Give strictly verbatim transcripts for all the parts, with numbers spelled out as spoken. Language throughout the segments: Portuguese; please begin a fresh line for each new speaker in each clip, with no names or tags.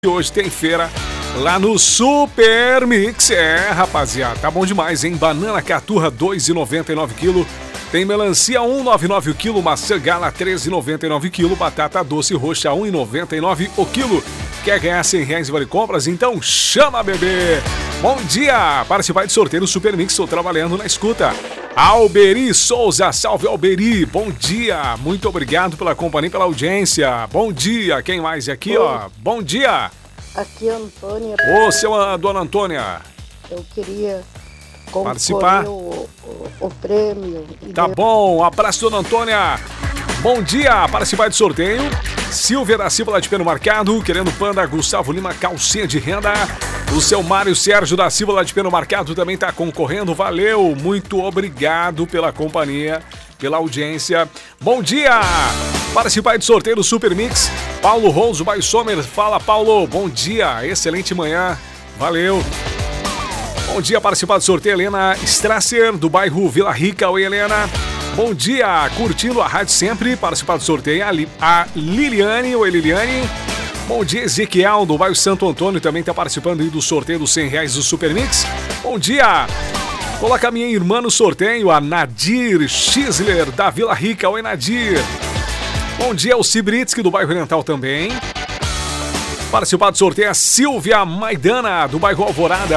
Hoje tem feira lá no Super Mix. É, rapaziada, tá bom demais, hein? Banana caturra dois reais e noventa e nove quilo. Tem melancia um real e noventa e nove o quilo, maçã gala treze reais e noventa e nove o quilo, batata doce roxa um real e noventa e nove o quilo. Quer ganhar cem reais em vale compras? Então chama, bebê! Bom dia! Participar de sorteio do Super Mix, estou trabalhando na escuta. Alberi Souza, salve Alberi, bom dia, muito obrigado pela companhia e pela audiência. Bom dia, quem mais aqui,
Oi.
ó? Bom dia!
Aqui é a Antônia.
Ô, seu, a dona Antônia.
Eu queria concorrer
Participar?
O, o, o prêmio. E
Tá
daí-
bom, abraço, dona Antônia. Bom dia, participar de sorteio. Silvia da Silva lá de Pelo Marcado, querendo Panda, Gustavo Lima, calcinha de renda. O seu Mário Sérgio da Silva lá de Pelo Marcado também tá concorrendo. Valeu, muito obrigado pela companhia, pela audiência. Bom dia, participar de sorteio do Super Mix. Paulo Ronzo, Bairro Sommer, fala Paulo, bom dia, excelente manhã, valeu. Bom dia, participar do sorteio, Helena Strasser, do bairro Vila Rica. Oi, Helena. Bom dia, curtindo a rádio sempre, participar do sorteio, a, Li, a Liliane. Oi, Liliane. Bom dia, Ezequiel, do bairro Santo Antônio, também está participando aí do sorteio dos cem reais do Super Mix. Bom dia. Coloca a minha irmã no sorteio, a Nadir Schisler, da Vila Rica. Oi, Nadir. Bom dia, o Cibritsky, do bairro Oriental também. Participar do sorteio, a Silvia Maidana, do bairro Alvorada.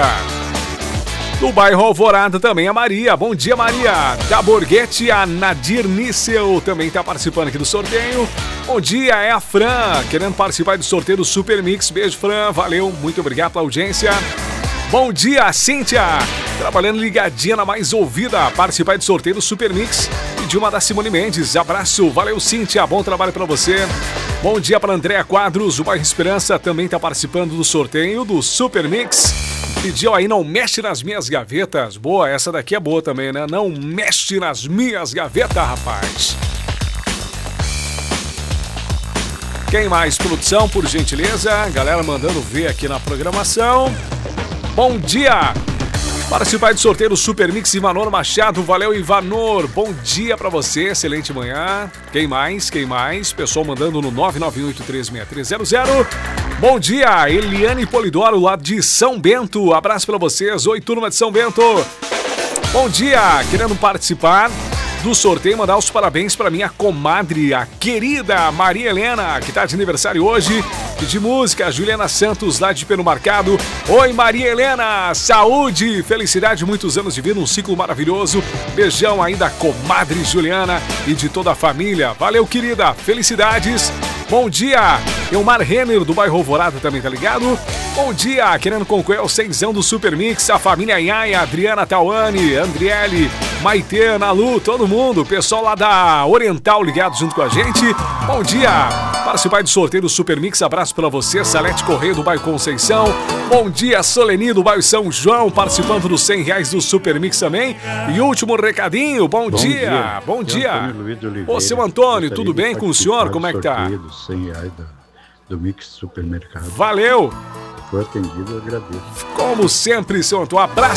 Do bairro Alvorada também a Maria. Bom dia, Maria. Da Borghetti, a Nadir Nissel também está participando aqui do sorteio. Bom dia, é a Fran, querendo participar do sorteio do Super Mix. Beijo, Fran. Valeu, muito obrigado pela audiência. Bom dia, Cíntia. Trabalhando ligadinha na mais ouvida. Participar do sorteio do Super Mix. E de uma da Simone Mendes. Abraço. Valeu, Cíntia. Bom trabalho para você. Bom dia para Andréa Quadros. O bairro Esperança também está participando do sorteio do Super Mix. Pediu aí, não mexe nas minhas gavetas. Boa, essa daqui é boa também, né? Não mexe nas minhas gavetas, rapaz. Quem mais? Produção, por gentileza. Galera mandando ver aqui na programação. Bom dia! Participar do sorteio do Super Mix, Ivanor Machado. Valeu, Ivanor. Bom dia pra você, excelente manhã. Quem mais? Quem mais? Pessoal mandando no nove nove oito três seis três zero zero. Bom dia, Eliane Polidoro, lá de São Bento. Abraço pra vocês. Oi, turma de São Bento. Bom dia, querendo participar do sorteio, mandar os parabéns pra minha comadre, a querida Maria Helena, que tá de aniversário hoje. De música, Juliana Santos, lá de Pelo Marcado. Oi, Maria Helena, saúde, felicidade, muitos anos de vida, um ciclo maravilhoso. Beijão aí da comadre Juliana e de toda a família. Valeu, querida, felicidades. Bom dia, Elmar Renner, do bairro Alvorada, também tá ligado? Bom dia, querendo concorrer ao cenzão do Super Mix, a família Iaia, Adriana Tauane, Andriele, Maitê, Nalu, todo mundo, pessoal lá da Oriental ligado junto com a gente. Bom dia, participar do sorteio do Super Mix, abraço pra você, Salete Correia, do bairro Conceição. Bom dia, Soleni, do bairro São João, participando dos cem reais do Super Mix também. E último recadinho, bom, bom dia, dia, bom eu dia. Ô, seu Antônio, tudo bem com o senhor? Como é que tá?
Dos cem reais do, do Mix Supermercado.
Valeu!
Foi atendido, eu agradeço.
Como sempre, seu Antônio, abraço.